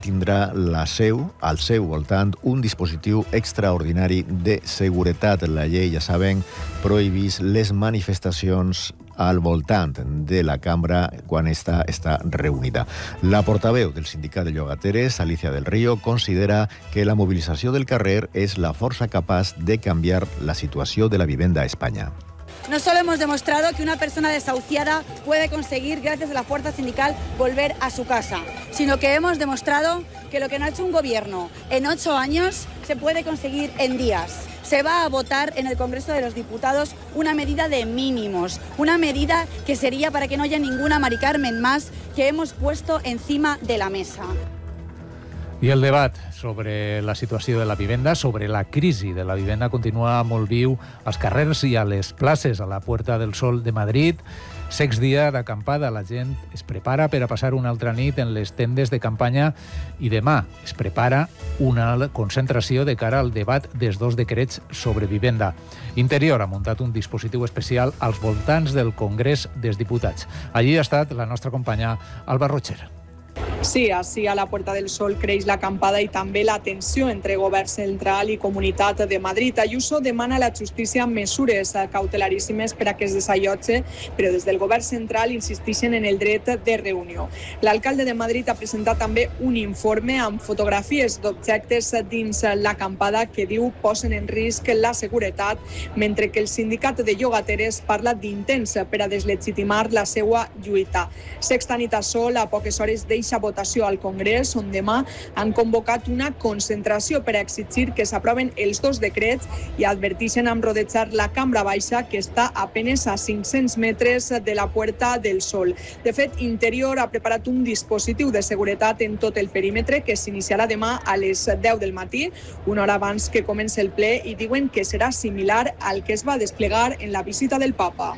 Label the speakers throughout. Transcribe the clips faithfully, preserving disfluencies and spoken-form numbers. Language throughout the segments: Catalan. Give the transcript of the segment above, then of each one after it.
Speaker 1: tindrà la seu, al seu voltant, un dispositiu extraordinari de seguretat. La llei, ja saben, prohibís les manifestacions al voltant de la cambra quan esta està reunida. La portaveu del sindicat de llogateres, Alicia del Río, considera que la mobilització del carrer és la força capaç de canviar la situació de la vivenda a Espanya.
Speaker 2: No solo hemos demostrado que una persona desahuciada puede conseguir, gracias a la fuerza sindical, volver a su casa, sino que hemos demostrado que lo que no ha hecho un gobierno en ocho años se puede conseguir en días. Se va a votar en el Congreso de los Diputados una medida de mínimos, una medida que sería para que no haya ninguna Mari Carmen más que hemos puesto encima de la mesa.
Speaker 3: I el debat sobre la situació de la vivenda, sobre la crisi de la vivenda, continua molt viu als carrers i a les places. A la Puerta del Sol de Madrid, sex dia d'acampada, la gent es prepara per a passar una altra nit en les tendes de campanya i demà es prepara una concentració de cara al debat dels dos decrets sobre vivenda. Interior ha muntat un dispositiu especial als voltants del Congrés dels Diputats. Allí ha estat la nostra companya Alba Rocher.
Speaker 4: Sí, així a la Puerta del Sol creix l'acampada i també la tensió entre govern central i Comunitat de Madrid. Ayuso demana a la justícia mesures cautelaríssimes per a que es desallotge, però des del govern central insisteixen en el dret de reunió. L'alcalde de Madrid ha presentat també un informe amb fotografies d'objectes dins l'acampada que diu posen en risc la seguretat, mentre que el sindicat de llogateres parla d'intents per a deslegitimar la seva lluita. Sexta nit a Sol, a poques hores deixa votació al Congrés, on demà han convocat una concentració per a exigir que s'aproven els dos decrets i adverteixen amb rodejar la Cambra Baixa, que està a penes a cinc-cents metres de la Puerta del Sol. De fet, Interior ha preparat un dispositiu de seguretat en tot el perímetre que s'iniciarà demà a les deu del matí, una hora abans que comenci el ple, i diuen que serà similar al que es va desplegar en la visita del Papa.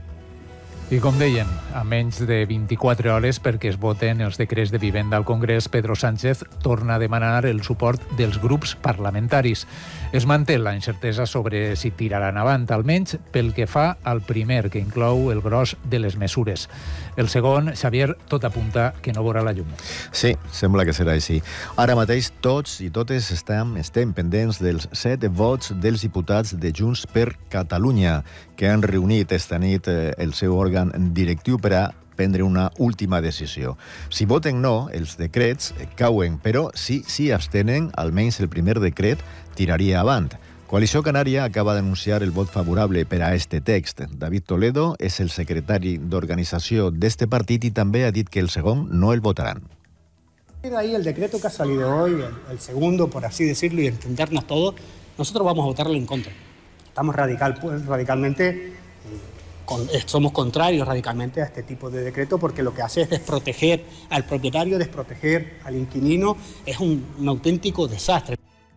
Speaker 3: I com dèiem, a menys de vint-i-quatre hores perquè es voten els decrets de vivenda al Congrés, Pedro Sánchez torna a demanar el suport dels grups parlamentaris. Es manté la incertesa sobre si tiraran avant, almenys pel que fa al primer, que inclou el gros de les mesures. El segon, Xavier, tot apunta que no veurà la llum.
Speaker 1: Sí, sembla que serà així. Ara mateix tots i totes estem, estem pendents dels set vots dels diputats de Junts per Catalunya, que han reunit esta nit el seu òrgan directiu per a prendre una última decisió. Si voten no, els decrets cauen, però si s'hi abstenen, almenys el primer decret tiraria avant. Coalició Canària acaba d'anunciar el vot favorable per a este text. David Toledo és el secretari d'organització d'este partit i també ha dit que el segon no el votaran.
Speaker 5: Ahí el decreto que ha salido hoy, el, el segundo, por así decirlo, y entendernos todos, nosotros vamos a votarlo en contra. Estamos radical, pues, radicalmente, con, somos contrarios radicalmente a este tipo de decreto porque lo que hace es desproteger al propietario, desproteger al inquilino, es un, un auténtico desastre.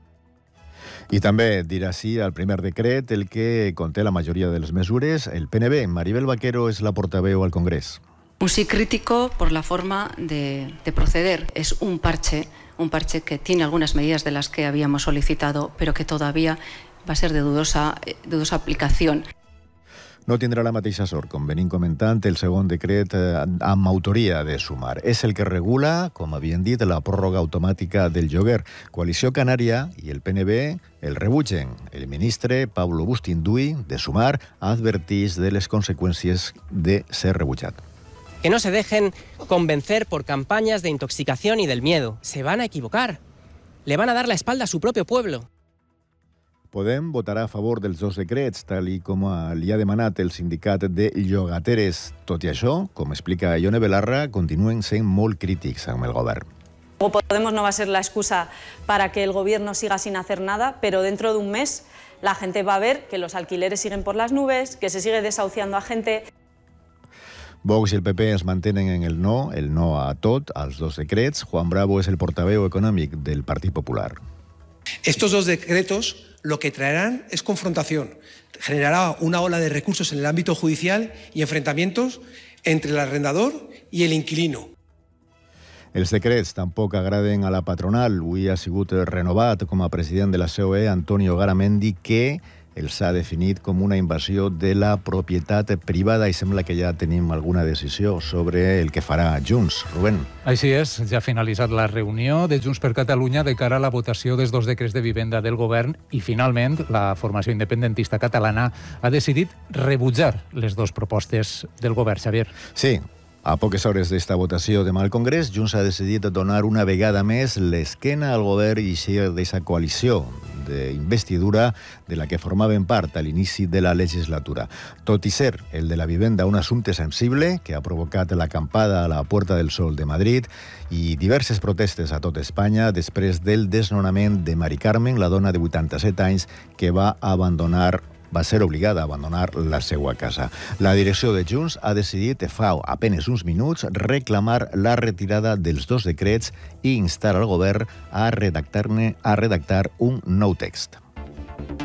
Speaker 1: I també dirà sí al primer decret, el que conté la majoria de les mesures. El P N B, Maribel Vaquero, és la portaveu al Congrés.
Speaker 6: Un sí crítico por la forma de, de proceder. Es un parche, un parche que tiene algunas medidas de las que habíamos solicitado, pero que todavía va a ser de dudosa, de dudosa aplicación.
Speaker 1: No tindrà la mateixa sort, com venim comentant, el segon decret amb autoria de Sumar. És el que regula, com havien dit, la pròrroga automàtica del lloguer. Coalició Canària i el P N B el rebutgen. El ministre Pablo Bustinduy, de Sumar, advertís de les conseqüències de ser rebutjat.
Speaker 7: Que no se dejen convencer por campañas de intoxicación y del miedo. Se van a equivocar. Le van a dar la espalda a su propio pueblo.
Speaker 1: Podem votarà a favor dels dos decrets, tal i com li ha demanat el sindicat de llogateres. Tot i això, com explica Ione Belarra, continuen sent molt crítics amb el govern.
Speaker 8: Podemos no va a ser la excusa para que el gobierno siga sin hacer nada, pero dentro de un mes la gente va a ver que los alquileres siguen por las nubes, que se sigue desahuciando a gente.
Speaker 1: Vox i el P P es mantenen en el no, el no a tot, als dos decrets. Juan Bravo és el portaveu econòmic del Partit Popular.
Speaker 9: Estos dos decretos lo que traerán es confrontación. Generará una ola de recursos en el ámbito judicial y enfrentamientos entre el arrendador y el inquilino.
Speaker 1: Els decrets tampoc agraden a la patronal. Avui ha sigut renovat com a president de la C O E Antonio Garamendi, que els ha definit com una invasió de la propietat privada i sembla que ja tenim alguna decisió sobre el que farà Junts. Rubén.
Speaker 3: Així és, ja ha finalitzat la reunió de Junts per Catalunya de cara a la votació dels dos decrets de vivenda del govern i, finalment, la formació independentista catalana ha decidit rebutjar les dues propostes del govern. Xavier.
Speaker 1: Sí. A poques hores d'esta votació demà al Congrés, Junts ha decidit donar una vegada més l'esquena al govern i eixir d'aquesta coalició d'investidura de la que formaven part a l'inici de la legislatura. Tot i ser el de la vivenda un assumpte sensible que ha provocat l'acampada a la Puerta del Sol de Madrid i diverses protestes a tot Espanya després del desnonament de Mari Carmen, la dona de vuitanta-set anys que va abandonar va ser obligada a abandonar la seva casa. La direcció de Junts ha decidit fa apenes uns minuts reclamar la retirada dels dos decrets i instar al govern a redactar-ne a redactar un nou text.